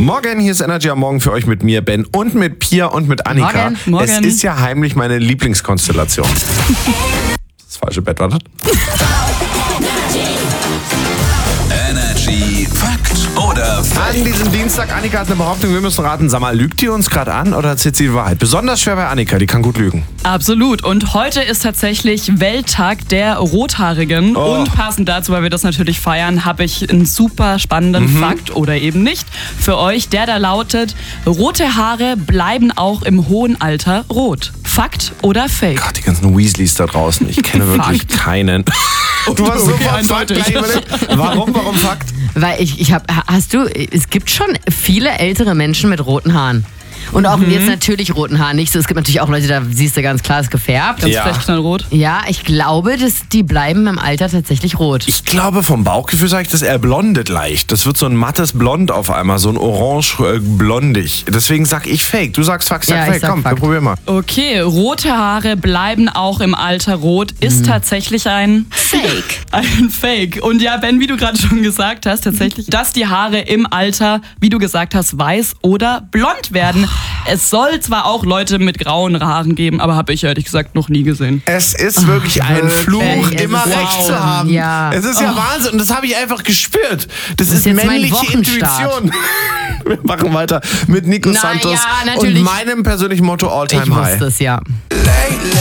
Morgen, hier ist Energy am Morgen für euch mit mir, Ben, und mit Pia und mit Annika. Morgen. Es ist ja heimlich meine Lieblingskonstellation. Das falsche Bett, wartet. Energy Fakt oder Fake? An diesem Dienstag, Annika hat eine Behauptung, wir müssen raten. Sag mal, lügt die uns gerade an oder erzählt sie die Wahrheit? Besonders schwer bei Annika, die kann gut lügen. Absolut. Und heute ist tatsächlich Welttag der Rothaarigen. Oh. Und passend dazu, weil wir das natürlich feiern, habe ich einen super spannenden Fakt oder eben nicht für euch. Der da lautet, rote Haare bleiben auch im hohen Alter rot. Fakt oder Fake? Gott, die ganzen Weasleys da draußen, ich kenne wirklich keinen. Du hast Okay, sofort Fakt eindeutig. gleich überlegt. Warum Fakt? Weil es gibt schon viele ältere Menschen mit roten Haaren. Und auch jetzt natürlich roten Haaren nicht so. Es gibt natürlich auch Leute, da siehst du ganz klar, ist gefärbt. Ganz Ja. vielleicht knallrot. Ja, ich glaube, dass die bleiben im Alter tatsächlich rot. Ich glaube, vom Bauchgefühl sage ich, dass er blondet leicht. Das wird so ein mattes Blond auf einmal, so ein orange-blondig. Deswegen sag ich Fake. Du sagst Fakt, Ja, ich Fake. sag Komm, Fakt. probier mal. Okay, rote Haare bleiben auch im Alter rot. Ist tatsächlich ein Fake. Ein Fake. Und ja, Ben, wie du gerade schon gesagt hast, tatsächlich, dass die Haare im Alter, wie du gesagt hast, weiß oder blond werden. Es soll zwar auch Leute mit grauen Haaren geben, aber habe ich ehrlich gesagt noch nie gesehen. Es ist wirklich ein Fluch, Es immer ist recht wow. zu haben. Ja. Es ist ja Wahnsinn und das habe ich einfach gespürt. Das ist jetzt mein männliche Wochenstart. Intuition. Wir machen weiter mit Nico Na Santos ja, und natürlich. meinem persönlichen Motto All Ich Time High. wusste es, ja. Lately,